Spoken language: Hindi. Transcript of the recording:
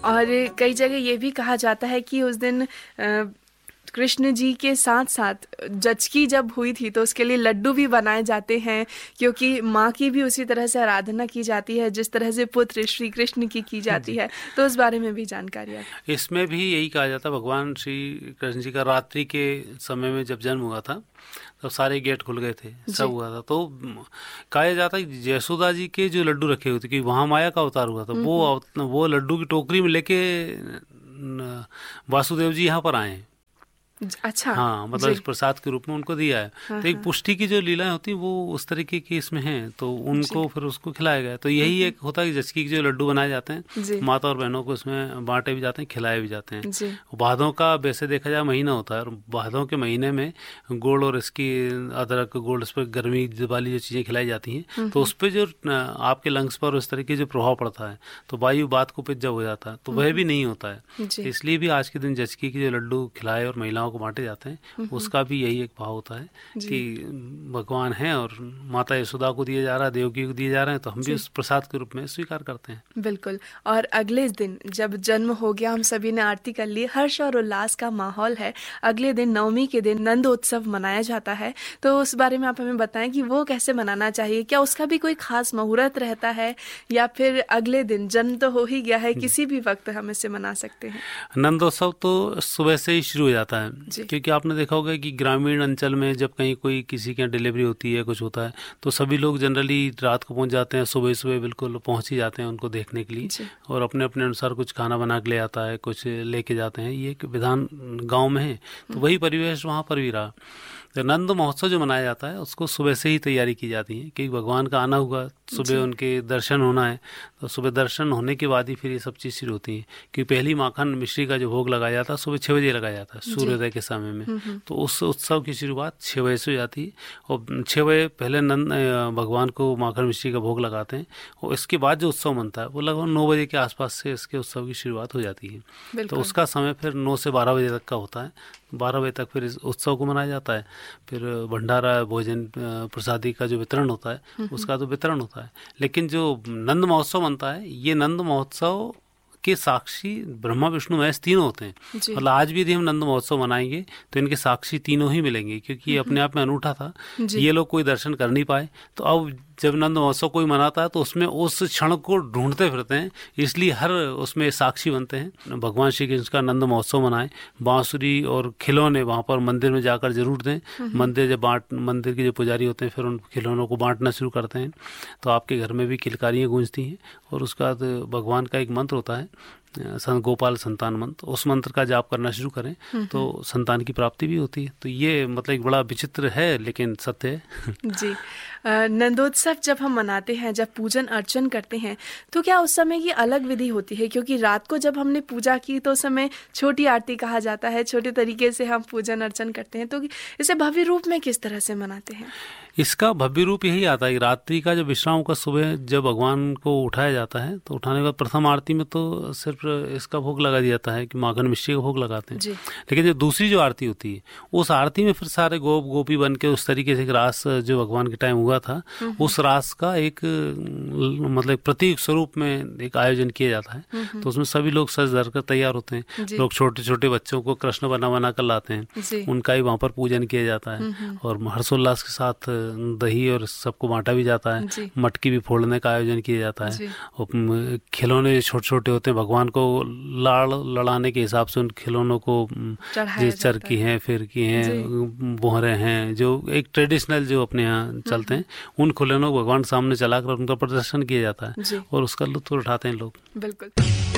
और कई जगह ये भी कहा जाता है कि उस दिन कृष्ण जी के साथ साथ जचकी जब हुई थी तो उसके लिए लड्डू भी बनाए जाते हैं, क्योंकि माँ की भी उसी तरह से आराधना की जाती है जिस तरह से पुत्र श्री कृष्ण की जाती है। तो उस बारे में भी जानकारी है। इसमें भी यही कहा जाता है, भगवान श्री कृष्ण जी का रात्रि के समय में जब जन्म हुआ था तब सारे गेट खुल गए थे, सब हुआ था। तो कहा जाता है कि यशोदा जी के जो लड्डू रखे हुए थे, कि वहाँ माया का अवतार हुआ था, वो लड्डू की टोकरी में लेके वासुदेव जी यहाँ पर आए हैं। अच्छा। हाँ, मतलब इस प्रसाद के रूप में उनको दिया है। तो एक पुष्टि की जो लीलाएं होती है वो उस तरीके की इसमें हैं, तो उनको फिर उसको खिलाया गया। तो यही एक होता है कि जचकी के जो लड्डू बनाए जाते हैं, माता और बहनों को इसमें बांटे भी जाते हैं, खिलाए भी जाते हैं। भादों का वैसे देखा जाए महीना होता है, और भादों के महीने में गुड़ और इसकी अदरक गुड़, इस पर गर्मी वाली जो चीज़ें खिलाई जाती हैं, तो उस पर जो आपके लंग्स पर उस तरीके जो प्रभाव पड़ता है, तो वायु बात को जब हो जाता है तो वह भी नहीं होता है। इसलिए भी आज के दिन जचकी के जो लड्डू खिलाए और महिलाओं को बांटे जाते हैं, उसका भी यही एक भाव होता है कि भगवान हैं और माता यशोदा को दिए जा रहा है, देवकी को दिए जा रहे हैं, तो हम भी उस प्रसाद के रूप में स्वीकार करते हैं। बिल्कुल। और अगले दिन जब जन्म हो गया, हम सभी ने आरती कर ली, हर्ष और उल्लास का माहौल है। अगले दिन नवमी के दिन नंदोत्सव मनाया जाता है, तो उस बारे में आप हमें बताएं कि वो कैसे मनाना चाहिए, क्या उसका भी कोई खास मुहूर्त रहता है, या फिर अगले दिन जन्म तो हो ही गया है, किसी भी वक्त हम इसे मना सकते हैं? नंदोत्सव तो सुबह से ही शुरू हो जाता है, क्योंकि आपने देखा होगा कि ग्रामीण अंचल में जब कहीं कोई किसी के यहाँ डिलीवरी होती है, कुछ होता है, तो सभी लोग जनरली रात को पहुंच जाते हैं, सुबह सुबह बिल्कुल पहुंच ही जाते हैं उनको देखने के लिए, और अपने अपने अनुसार कुछ खाना बना के ले आता है, कुछ लेके जाते हैं। ये एक विधान गाँव में है, तो वही परिवेश वहाँ पर भी रहा। तो नंद महोत्सव जो मनाया जाता है उसको सुबह से ही तैयारी की जाती है, कि भगवान का आना हुआ, सुबह उनके दर्शन होना है, तो सुबह दर्शन होने के बाद ही फिर ये सब चीज़ शुरू होती है। कि पहली माखन मिश्री का जो भोग लगाया जाता है सुबह 6 बजे लगाया जाता है, सूर्योदय के समय में। तो उस उत्सव की शुरुआत 6 बजे से हो जाती है, और 6 बजे पहले नंद भगवान को माखन मिश्री का भोग लगाते हैं, और इसके बाद जो उत्सव बनता है वो लगभग 9 बजे के आसपास से इसके उत्सव की शुरुआत हो जाती है। तो उसका समय फिर 9 से 12 बजे तक का होता है। 12 बजे तक फिर इस उत्सव को मनाया जाता है। फिर भंडारा, भोजन, प्रसादी का जो वितरण होता है उसका तो वितरण होता है। लेकिन जो नंद महोत्सव बनता है, ये नंद महोत्सव के साक्षी ब्रह्मा विष्णु महेश तीनों होते हैं। मतलब आज भी यदि हम नंद महोत्सव मनाएंगे तो इनके साक्षी तीनों ही मिलेंगे, क्योंकि ये अपने आप में अनूठा था। ये लोग कोई दर्शन कर नहीं पाए, तो अब जब नंद महोत्सव कोई मनाता है तो उसमें उस क्षण को ढूंढते फिरते हैं, इसलिए हर उसमें साक्षी बनते हैं। भगवान श्री कृष्ण का नंद महोत्सव मनाएं, बांसुरी और खिलौने वहाँ पर मंदिर में जाकर जरूर दें। मंदिर के जो पुजारी होते हैं फिर उन खिलौनों को बांटना शुरू करते हैं, तो आपके घर में भी किलकारियाँ गूंजती हैं। और उसका भगवान का एक मंत्र होता है, गोपाल संतान मंत्र, उस मंत्र का जाप करना शुरू करें तो संतान की प्राप्ति भी होती है। तो ये मतलब एक बड़ा विचित्र है लेकिन सत्य है। जी। नंदोत्सव जब हम मनाते हैं, जब पूजन अर्चन करते हैं, तो क्या उस समय की अलग विधि होती है? क्योंकि रात को जब हमने पूजा की तो उस समय छोटी आरती कहा जाता है, छोटे तरीके से हम पूजन अर्चन करते हैं, तो इसे भव्य रूप में किस तरह से मनाते हैं? इसका भव्य रूप यही आता है, रात्रि का जो विश्राम का सुबह जब भगवान को उठाया जाता है, तो उठाने के बाद प्रथम आरती में तो सिर्फ इसका भोग लगा दिया जाता है कि माखन मिश्री का भोग लगाते हैं। लेकिन जो दूसरी जो आरती होती है, उस आरती में फिर सारे गोप गोपी बन के उस तरीके से एक रास जो भगवान के टाइम हुआ था, उस रास का एक मतलब प्रतीक स्वरूप में एक आयोजन किया जाता है। तो उसमें सभी लोग सज धर कर तैयार होते हैं। लोग छोटे छोटे बच्चों को कृष्ण बना कर लाते हैं, उनका ही वहाँ पर पूजन किया जाता है, और हर्षोल्लास के साथ दही और सबको बांटा भी जाता है। मटकी भी फोड़ने का आयोजन किया जाता है, और खिलौने छोटे छोटे होते हैं, भगवान को लड़ाने के हिसाब से उन खिलौनों को चरखी हैं, फिरकी हैं, बोहरे हैं, जो एक ट्रेडिशनल जो अपने यहाँ चलते हैं, उन खिलौनों को भगवान सामने चलाकर उनका प्रदर्शन किया जाता है, और उसका लुत्फ उठाते हैं लोग। बिल्कुल।